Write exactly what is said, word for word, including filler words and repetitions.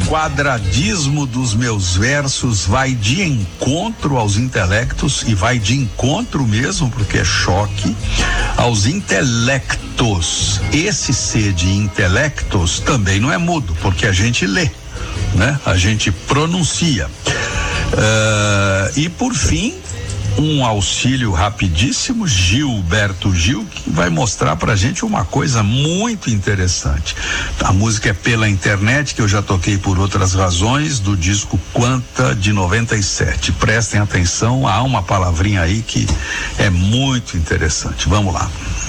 quadradismo dos meus versos vai de encontro aos intelectos, e vai de encontro mesmo, porque é choque, aos intelectos. Esse C de intelectos também não é mudo, porque a gente lê, né? A gente pronuncia. Uh, e por fim, um auxílio rapidíssimo, Gilberto Gil, que vai mostrar pra gente uma coisa muito interessante. A música é pela internet, que eu já toquei por outras razões, do disco Quanta de noventa e sete. Prestem atenção, há uma palavrinha aí que é muito interessante. Vamos lá.